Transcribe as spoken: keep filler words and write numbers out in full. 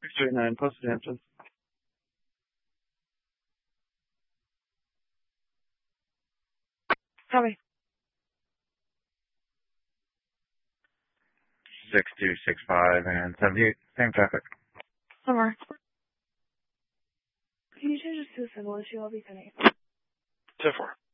six three nine, Posted Hampton. Copy. six two six five and seventy-eight, same traffic. Summer. Can you change this to a symbol issue? I'll be connected. ten four.